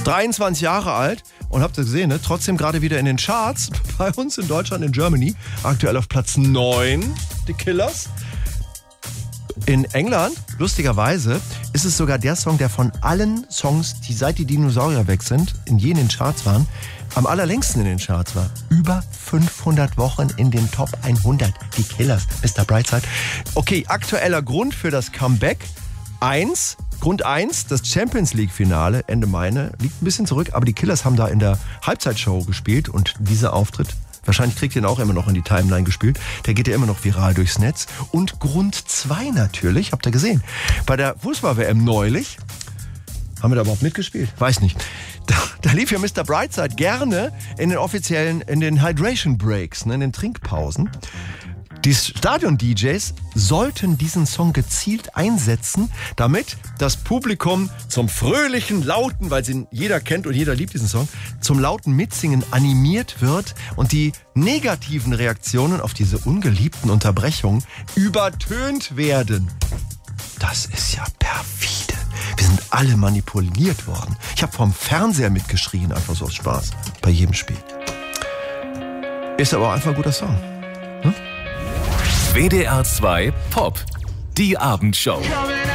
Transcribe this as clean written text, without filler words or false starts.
23 Jahre alt und habt ihr gesehen, ne? Trotzdem gerade wieder in den Charts bei uns in Deutschland, in Germany. Aktuell auf Platz 9, die Killers. In England, lustigerweise, ist es sogar der Song, der von allen Songs, die seit die Dinosaurier weg sind, in jenen Charts waren, am allerlängsten in den Charts war. Über 500 Wochen in den Top 100. Die Killers, Mr. Brightside. Okay, aktueller Grund für das Comeback. Grund 1, das Champions League Finale Ende Mai, liegt ein bisschen zurück, aber die Killers haben da in der Halbzeitshow gespielt und dieser Auftritt, wahrscheinlich kriegt ihr ihn auch immer noch in die Timeline gespielt, der geht ja immer noch viral durchs Netz. Und Grund 2 natürlich, habt ihr gesehen, bei der Fußball-WM neulich, haben wir da überhaupt mitgespielt? Weiß nicht. Da lief ja Mr. Brightside gerne in den Hydration Breaks, in den Trinkpausen. Die Stadion-DJs sollten diesen Song gezielt einsetzen, damit das Publikum zum fröhlichen, lauten, weil ihn jeder kennt und jeder liebt diesen Song, zum lauten Mitsingen animiert wird und die negativen Reaktionen auf diese ungeliebten Unterbrechungen übertönt werden. Das ist ja perfide. Wir sind alle manipuliert worden. Ich habe vom Fernseher mitgeschrien, einfach so aus Spaß, bei jedem Spiel. Ist aber auch einfach ein guter Song. WDR 2 Pop, die Abendshow.